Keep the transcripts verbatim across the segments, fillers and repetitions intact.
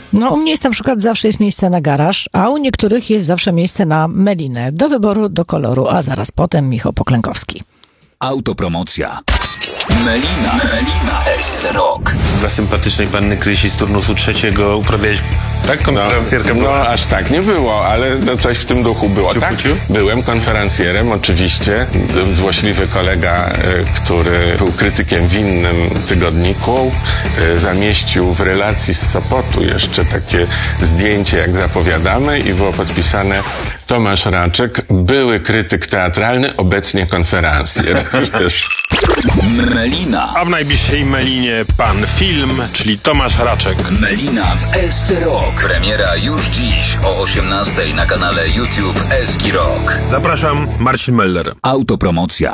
No u mnie jest na przykład zawsze jest miejsce na garaż, a u niektórych jest zawsze miejsce na melinę. Do wyboru, do koloru, a zaraz potem Michał Poklękowski. Autopromocja. Melina. Melina S C Rock. Dla sympatycznej panny Krysi z turnusu trzeciego uprawiałeś tak konferencjerkę? No, no aż tak nie było, ale no, coś w tym duchu było. Ciu, tak, ciu? byłem konferencjerem oczywiście. Złośliwy kolega, y, który był krytykiem w innym tygodniku, y, zamieścił w relacji z Sopotu jeszcze takie zdjęcie, jak zapowiadamy, i było podpisane: Tomasz Raczek, były krytyk teatralny, obecnie konferencjer. Wiesz. Melina. A w najbliższej Melinie pan film, czyli Tomasz Raczek. Melina w S C Rock. Premiera już dziś o osiemnastej na kanale YouTube Eski Rock. Zapraszam, Marcin Meller. Autopromocja.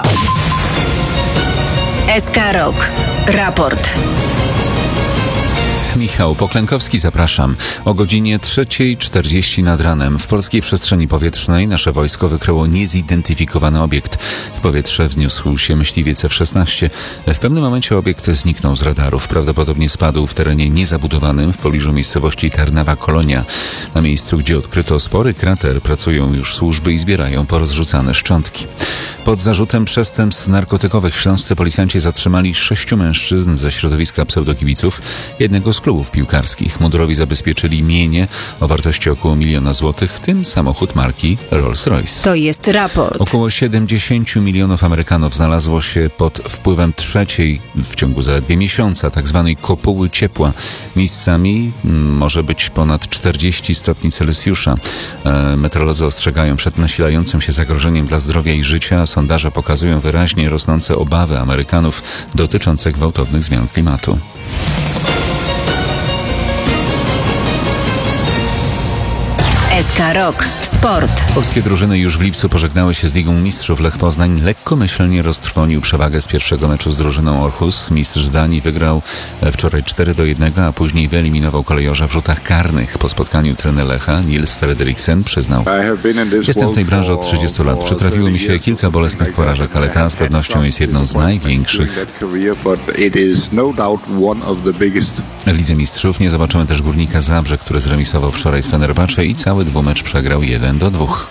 S K Rock. Raport. Michał Poklękowski, zapraszam. O godzinie trzeciej czterdzieści nad ranem w polskiej przestrzeni powietrznej nasze wojsko wykryło niezidentyfikowany obiekt. W powietrze wzniósł się myśliwiec F szesnaście. W pewnym momencie obiekt zniknął z radarów. Prawdopodobnie spadł w terenie niezabudowanym w pobliżu miejscowości Tarnawa Kolonia. Na miejscu, gdzie odkryto spory krater, pracują już służby i zbierają porozrzucane szczątki. Pod zarzutem przestępstw narkotykowych śląscy policjanci zatrzymali sześciu mężczyzn ze środowiska pseudokibiców jednego z klubów piłkarskich. Mundurowi zabezpieczyli mienie o wartości około miliona złotych, w tym samochód marki Rolls-Royce. To jest raport. Około siedemdziesiąt milionów Amerykanów znalazło się pod wpływem trzeciej w ciągu zaledwie miesiąca tak zwanej kopuły ciepła. Miejscami może być ponad czterdzieści stopni Celsjusza. E, meteorolodzy ostrzegają przed nasilającym się zagrożeniem dla zdrowia i życia, a sondaże pokazują wyraźnie rosnące obawy Amerykanów dotyczące gwałtownych zmian klimatu. S K Rock. Sport. Polskie drużyny już w lipcu pożegnały się z Ligą Mistrzów. Lech Poznań lekkomyślnie roztrwonił przewagę z pierwszego meczu z drużyną Orhus. Mistrz Danii wygrał wczoraj cztery do jednego, a później wyeliminował kolejorza w rzutach karnych. Po spotkaniu trener Lecha Niels Frederiksen przyznał: jestem w tej branży od trzydziestu lat. Przytrafiło mi się kilka bolesnych porażek, ale ta z pewnością jest jedną z największych. W Lidze Mistrzów nie zobaczymy też Górnika Zabrze, który zremisował wczoraj z Fenerbahce i cały dwumecz przegrał jeden do dwóch.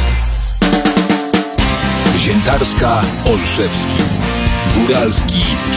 Ziętarska, Olszewski, Góralski,